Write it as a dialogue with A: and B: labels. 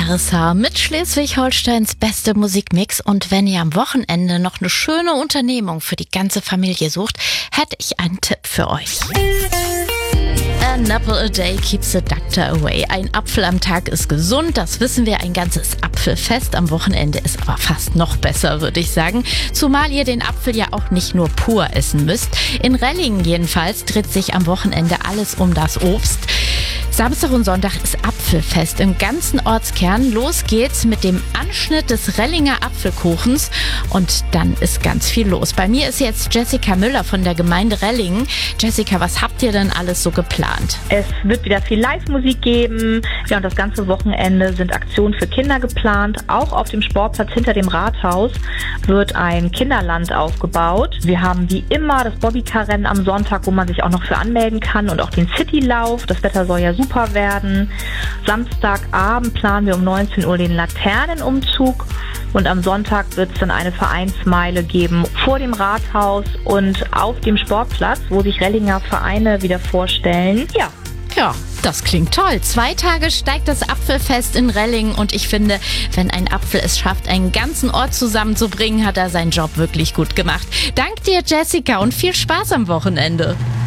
A: RSH mit Schleswig-Holsteins beste Musikmix. Und wenn ihr am Wochenende noch eine schöne Unternehmung für die ganze Familie sucht, hätte ich einen Tipp für euch. An apple a day keeps the doctor away. Ein Apfel am Tag ist gesund, das wissen wir. Ein ganzes Apfelfest am Wochenende ist aber fast noch besser, würde ich sagen. Zumal ihr den Apfel ja auch nicht nur pur essen müsst. In Rellingen jedenfalls dreht sich am Wochenende alles um das Obst. Samstag und Sonntag ist Apfelfest im ganzen Ortskern. Los geht's mit dem Anschnitt des Rellinger Apfelkuchens und dann ist ganz viel los. Bei mir ist jetzt Jessica Müller von der Gemeinde Rellingen. Jessica, was habt ihr denn alles so geplant?
B: Es wird wieder viel Live-Musik geben. Ja, und das ganze Wochenende sind Aktionen für Kinder geplant. Auch auf dem Sportplatz hinter dem Rathaus wird ein Kinderland aufgebaut. Wir haben wie immer das Bobbycar-Rennen am Sonntag, wo man sich auch noch für anmelden kann, und auch den Citylauf. Das Wetter soll ja super werden. Samstagabend planen wir um 19 Uhr den Laternenumzug und am Sonntag wird es dann eine Vereinsmeile geben vor dem Rathaus und auf dem Sportplatz, wo sich Rellinger Vereine wieder vorstellen.
A: Ja, das klingt toll. 2 Tage steigt das Apfelfest in Rellingen und ich finde, wenn ein Apfel es schafft, einen ganzen Ort zusammenzubringen, hat er seinen Job wirklich gut gemacht. Dank dir, Jessica, und viel Spaß am Wochenende.